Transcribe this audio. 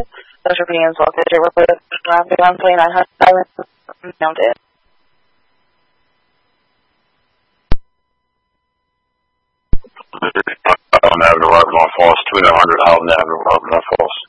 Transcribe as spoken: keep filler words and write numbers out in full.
Those are being insulted. They were put around twenty-nine hundred. I found it. Howland Avenue, Rockmore Falls, twenty-nine hundred Howland Avenue, Rockmore Falls.